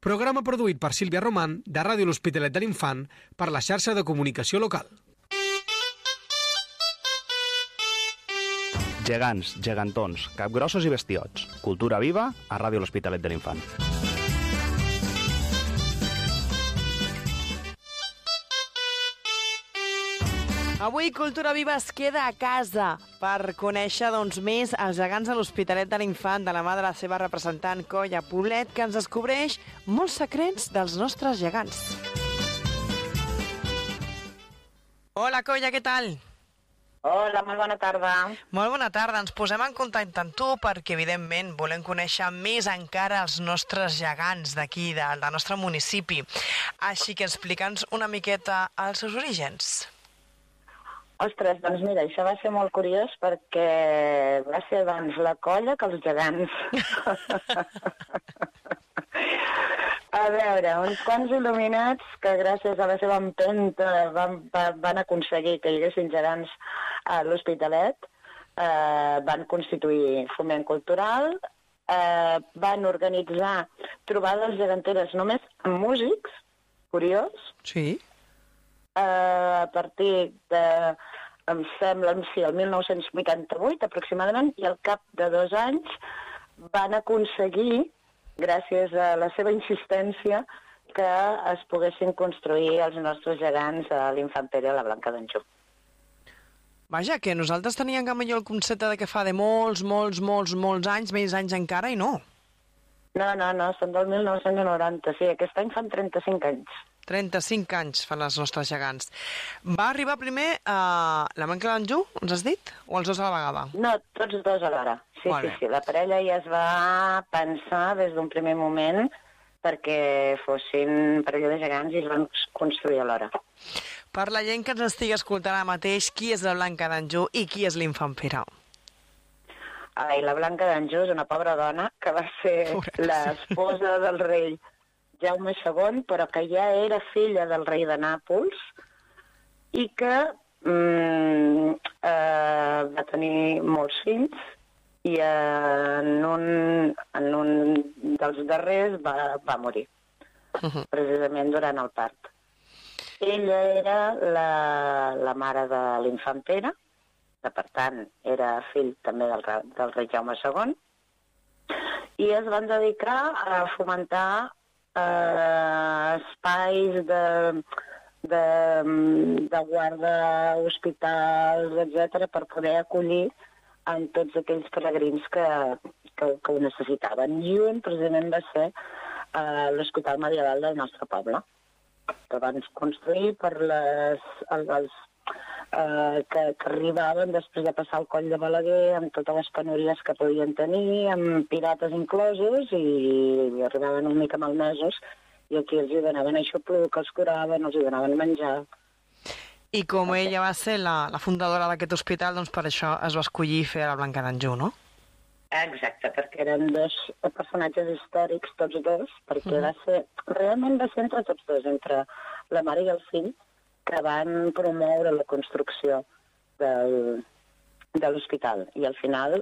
Programa produït per Sílvia Román, de Ràdio L'Hospitalet de l'Infant, per la xarxa de comunicació local. Gegants, gegantons, capgrossos i bestiots. Cultura viva a Ràdio L'Hospitalet de l'Infant. Avui Cultura Viva es queda a casa per conèixer més els gegants de l'Hospitalet de l'Infant de la mà de la seva representant Colla Poblet, que ens descobreix molts secrets dels nostres gegants. Hola Colla, què tal? Hola, molt bona tarda. Molt bona tarda, ens posem en contacte amb tu perquè evidentment volem conèixer més encara els nostres gegants d'aquí, del nostre municipi. Així que explica'ns una miqueta els seus orígens. Ostres, doncs mira, això va ser molt curiós perquè va ser abans la colla que els gegants. A veure, uns quants il·luminats que gràcies a la seva empenta van aconseguir que hi haguessin gegants a l'Hospitalet, van constituir Foment Cultural, van organitzar trobades geganteres només amb músics, curiós. Sí. A partir de, em sembla, sí, el 1988 aproximadament, i al cap de 2 anys van aconseguir, gràcies a la seva insistència, que es poguessin construir els nostres gegants a l'Infant Pere a la Blanca d'Anjou. Vaja, que nosaltres teníem millor el concepte de que fa de molts anys, més anys encara, i no. No, són del 1990, sí, aquest any fan 35 anys. 35 anys fan els nostres gegants. Va arribar primer a la Blanca d'Anjou, ens has dit? O els dos a la vegada? No, tots dos alhora. Sí. La parella ja es va pensar des d'un primer moment perquè fossin parella de gegants i es van construir alhora. Per la gent que ens estigui escoltant ara mateix, qui és la Blanca d'Anjou i qui és l'Infant Pere? La Blanca d'Anjou és una pobra dona que va ser l'esposa del rei Jaume II, però que ja era filla del rei de Nàpols i que va tenir molts fills i en un dels darrers va morir, precisament durant el part. Ella era la mare de l'Infant Pere, que per tant era fill també del rei Jaume II, i es van dedicar a fomentar espais de guarda, hospitals, etc., per poder acollir en tots aquells peregrins que ho necessitaven. I un precisament va ser l'Hospital Medieval del nostre poble, que van construir per que arribaven després de passar el coll de Balaguer amb totes les penúries que podien tenir, amb pirates inclosos, i arribaven una mica malmesos, i aquí els hi donaven aixopluc, que els curaven, els hi donaven menjar. I com ella va ser la fundadora d'aquest hospital, doncs per això es va escollir fer la Blanca d'Anjou, no? Exacte, perquè eren dos personatges històrics, tots dos, perquè realment va ser entre tots dos, entre la mare i el fill, que van promoure la construcció de l'hospital. I al final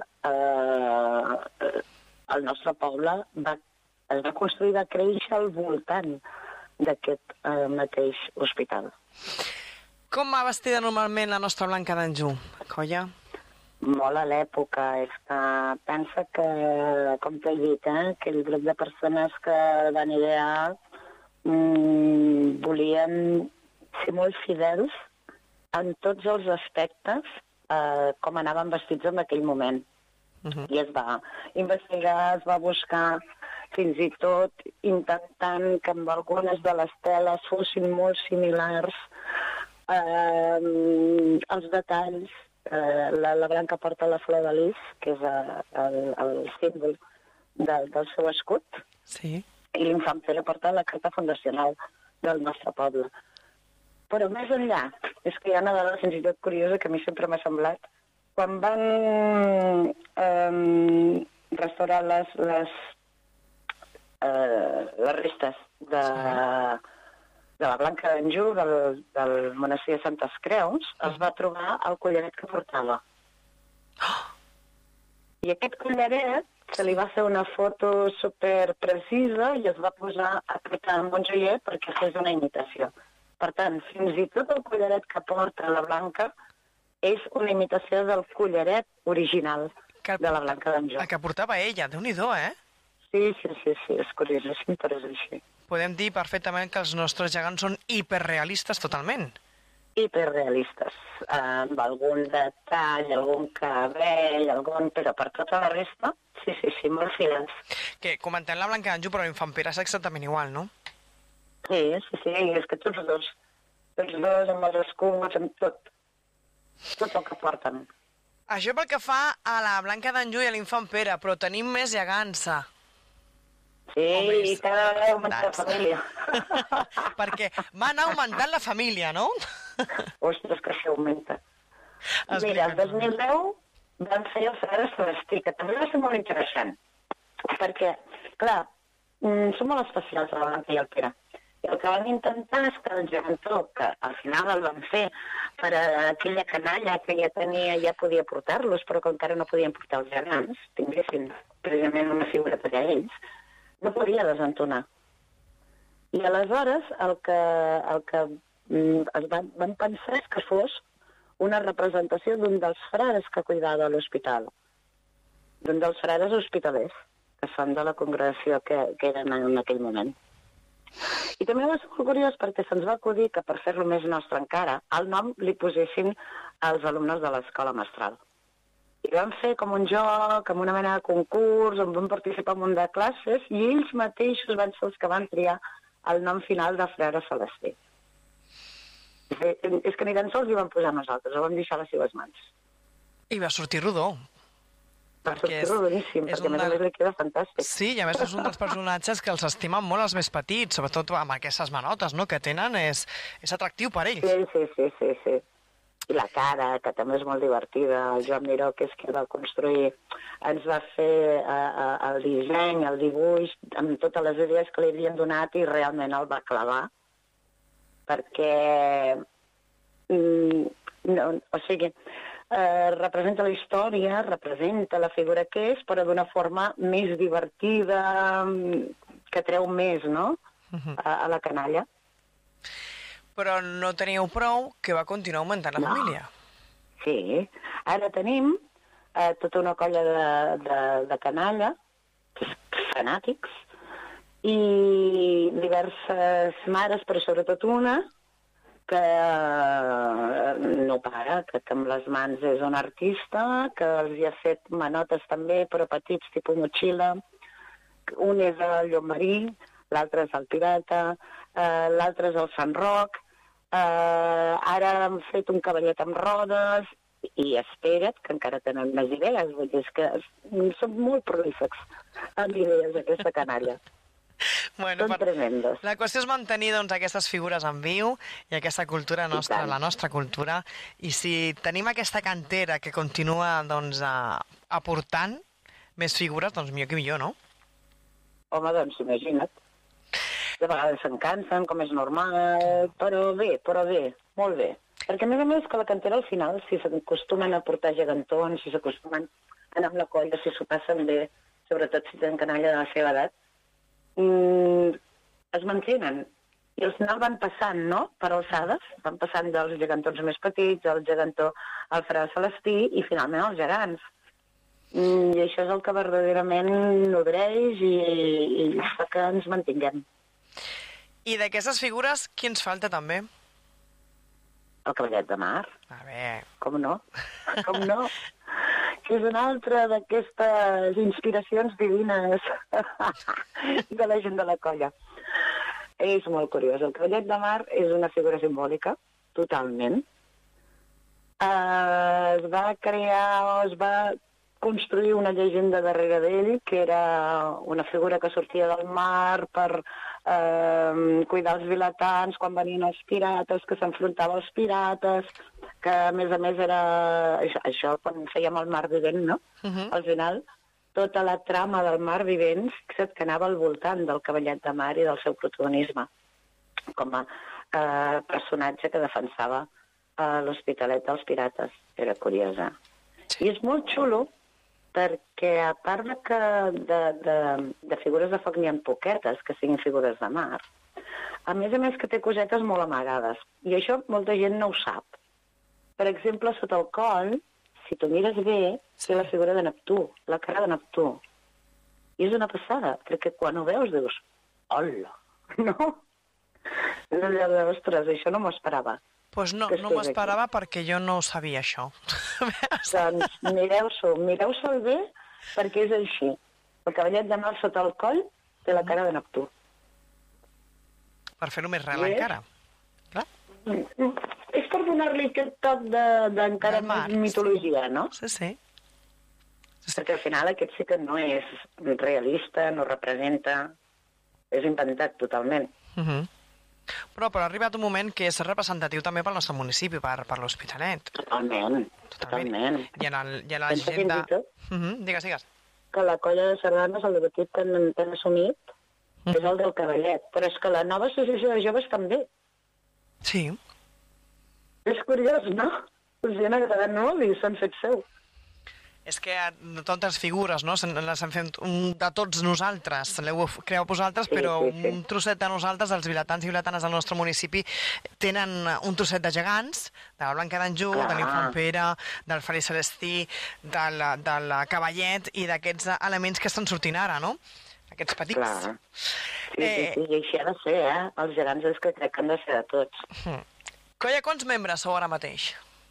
el nostre poble es va construir, va créixer al voltant d'aquest mateix hospital. Com va vestida normalment la nostra Blanca d'Anjou, Colla? Molt a l'època. És que pensa que, com t'he dit, aquell grup de persones que van idear volien ser molt fidels en tots els aspectes com anaven vestits en aquell moment. I es va investigar, es va buscar, fins i tot intentant que amb algunes de les teles fossin molt similars, els detalls. La Blanca porta la flor de lis, que és el símbol del seu escut, sí. I l'Infant Pere porta la carta fundacional del nostre poble. Però més enllà, és que hi ha una dada fins i tot curiosa que a mi sempre m'ha semblat. Quan van restaurar les restes de la Blanca d'Anjou, del monestir de Santes Creus, es va trobar el collaret que portava. I aquest collaret se li va fer una foto super precisa i es va posar a portar amb un joier perquè fes una imitació. Per tant, fins i tot el collaret que porta la Blanca és una imitació del collaret original de la Blanca d'Anjou. El que portava ella, Déu-n'hi-do, eh? Sí, és curiosíssim, però és així. Podem dir perfectament que els nostres gegants són hiperrealistes totalment. Hiperrealistes, amb algun detall, algun cabell, però per tota la resta, sí, molt fidels. Que comentem la Blanca d'Anjou, però l'infant Pere és exactament igual, no? Sí, és que tots dos amb els escuts, amb tot el que porten. Això pel que fa a la Blanca d'Anjou i a l'infant Pere, però tenim més gegança. Sí, i cada vegada augmenta la família. Perquè va anar augmentant la família, no? Ostres, que això augmenta. Mira, el 2010 van fer el Frare Celestí, que també va ser molt interessant. Perquè, clar, són molt especials la Blanca i el Pere. I el que van intentar és que el gegantó, que al final el van fer per a aquella canalla que ja tenia, ja podia portar-los, però que encara no podien portar els gegants, tinguessin precisament una figura per a ells, no podia desentonar. I aleshores el que van pensar és que fos una representació d'un dels frares que cuidava a l'hospital, d'un dels frares hospitalers, que són de la congregació que eren en aquell moment. I també va ser molt curiós perquè se'ns va acudir que per fer-lo més nostre encara, el nom li posessin als alumnes de l'escola mestral. I vam fer com un joc, amb una mena de concurs, on vam participar en un munt de classes, i ells mateixos van ser els que van triar el nom final de Frare Celestí. És que ni tan sols hi vam posar nosaltres, ho vam deixar a les seves mans. I va sortir rodó. Va sortir rodoníssim, perquè a més li queda fantàstic. Sí, i a més és un dels personatges que els estimen molt els més petits, sobretot amb aquestes manotes, no?, que tenen, és atractiu per ells. Sí. I la cara, que també és molt divertida. El Joan Miró, que és qui va construir, ens va fer el disseny, el dibuix, amb totes les idees que li havien donat i realment el va clavar. Perquè, representa la història, representa la figura que és, però d'una forma més divertida, que treu més, no?, a la canalla. Però no teníeu prou, que va continuar augmentant la família. Sí, ara tenim tota una colla de canalla, fanàtics, i diverses mares, però sobretot una, que no para, que amb les mans és un artista, que els hi ha fet manotes també, però petits, tipus motxilla. Un és el Llombarí, l'altre és el Pirata, l'altre és el Sant Roc, ara han fet un cavallet amb rodes, i espera't, que encara tenen més idees, vull dir, és que són molt prolífics amb idees aquesta canalla. Bueno, són tremendos. La qüestió és mantenir doncs, aquestes figures en viu i aquesta cultura nostra, la nostra cultura, i si tenim aquesta cantera que continua doncs, aportant més figures, doncs millor que millor, no? Home, doncs imagina't. De vegades se'n cansen, com és normal, però bé, molt bé. Perquè a més que la cantera al final, si s'acostumen a portar gegantons, si s'acostumen a anar amb la colla, si s'ho passen bé, sobretot si tenen canalla de la seva edat, es mantenen. I al final van passant, no?, per alçades, van passant dels gegantons més petits, el gegantó al Frare Celestí i finalment els gegants. I això és el que verdaderament nodreix i fa que ens mantinguem. I d'aquestes figures, qui ens falta també? El Cavallet de Mar. A veure... Com no? Que és una altra d'aquestes inspiracions divines de la gent de la colla. És molt curiós. El Cavallet de Mar és una figura simbòlica, totalment. Es va construir una llegenda darrere d'ell, que era una figura que sortia del mar per cuidar els vilatans quan venien els pirates, que s'enfrontava als pirates, que a més era això quan fèiem el mar vivent, no? Al final, tota la trama del mar vivent que anava al voltant del Cavallet de Mar i del seu protagonisme com a personatge que defensava l'Hospitalet dels pirates. Era curiosa. I és molt xulo perquè a part de figures de foc n'hi ha poquetes, que siguin figures de mar, a més que té cosetes molt amagades. I això molta gent no ho sap. Per exemple, sota el coll, si tu mires bé, té la figura de Neptú, la cara de Neptú. I és una passada, perquè quan ho veus dius, hola, no? És allò de, ostres, això no m'ho esperava. Doncs no m'ho esperava perquè jo no sabia això. Doncs mireu-se'l bé perquè és així. El cavallet de mar sota el coll té la cara de Neptú. Per fer-ho més real encara. Clar. És per donar-li aquest toc d'encara més mitologia, no? Sí. Perquè al final aquest sí que no és realista, no representa, és inventat totalment. Però ha arribat un moment que és representatiu també pel nostre municipi, per l'Hospitalet. Totalment. I a la gent de... Digues. Que la colla de sardanes, el debatit tan assumit, és el del cavallet. Però és que la nova associació de joves també. Sí. És curiós, no? Us hi han agradat molt i s'han fet seu. És que totes figures, no? Les hem fet de tots nosaltres. L'heu creat vosaltres, però un trosset de nosaltres, els vilatans i vilatanes del nostre municipi, tenen un trosset de gegants, de la Blanca d'Anjou, de l'Infant Pere, del Feliç Celestí, de la Cavallet i d'aquests elements que estan sortint ara, no? Aquests petits. Clar. Sí, i així ha de ser, Els gegants és que crec que han de ser de tots. Colla, quants membres sou ara mateix?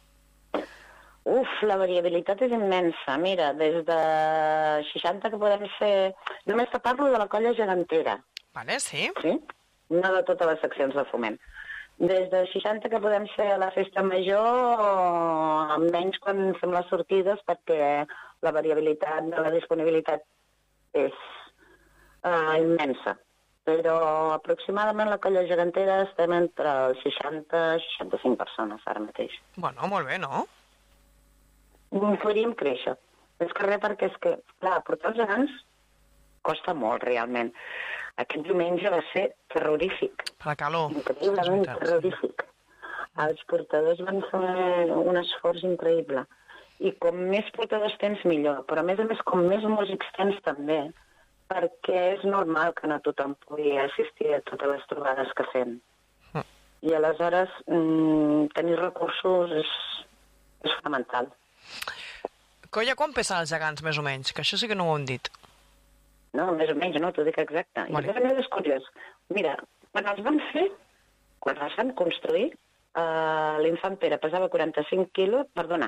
La variabilitat és immensa. Mira, des de 60 que podem ser... Només te parlo de la colla gegantera. Vale, sí. Sí? No de totes les seccions de foment. Des de 60 que podem ser a la festa major, menys quan fem les sortides, perquè la variabilitat de la disponibilitat és immensa. Però aproximadament la colla gegantera estem entre els 60 i 65 persones ara mateix. Bueno, molt bé, no? Podríem créixer. És que res, perquè és que, clar, portar els gegants costa molt, realment. Aquest diumenge va ser terrorífic. Per la calor. Increïblement terrorífic. Els portadors van fer un esforç increïble. I com més portadors tens, millor. Però, a més, com més músics tens, també. Perquè és normal que no tothom pugui assistir a totes les trobades que fem. I, aleshores, tenir recursos és fonamental. Colla, quan pesen els gegants, més o menys? Que això sí que no ho hem dit. No, més o menys, no, t'ho dic exacte. I a més és curiós. Mira, quan els van fer, quan els van construir, l'Infant Pere pesava 45 quilos, perdona,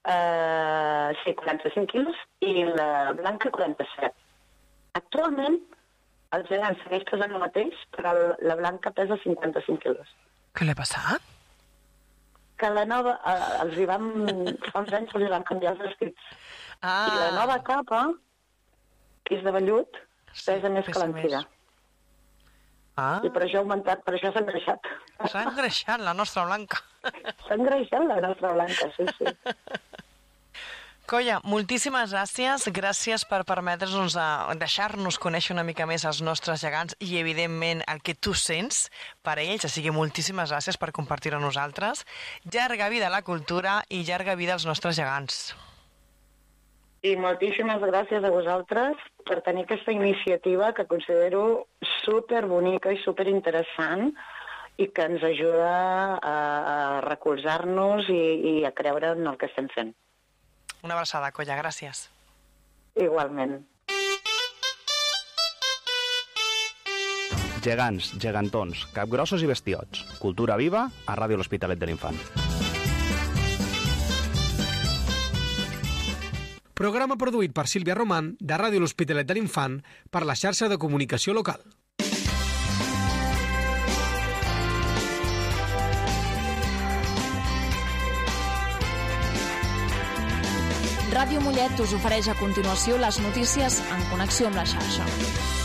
45 quilos, i la Blanca 47. Actualment, el gegant segueix pesant el mateix, però la Blanca pesa 55 quilos. Què li ha passat? Que la nova, fa uns anys els van canviar els vestits. I la nova capa, que és de vellut, pesa més que l'antiga. I per això ha augmentat, per això s'ha engreixat. S'ha engreixat la nostra Blanca. S'ha engreixat la nostra Blanca, sí. Colla, moltíssimes gràcies. Gràcies per permetre'ns deixar-nos conèixer una mica més els nostres gegants i, evidentment, el que tu sents per ells. Així que moltíssimes gràcies per compartir-ho amb nosaltres. Llarga vida a la cultura i llarga vida als nostres gegants. I moltíssimes gràcies a vosaltres per tenir aquesta iniciativa que considero superbonica i superinteressant i que ens ajuda a recolzar-nos i a creure en el que estem fent. Una abraçada, Colla, gràcies. Igualment. Gegants, gegantons, capgrossos i bestiots. Cultura viva a Ràdio L'Hospitalet de l'Infant. Programa produït per Sílvia Román, de Ràdio L'Hospitalet de l'Infant, per la xarxa de comunicació local. Ràdio Mollet us ofereix a continuació les notícies en connexió amb la xarxa.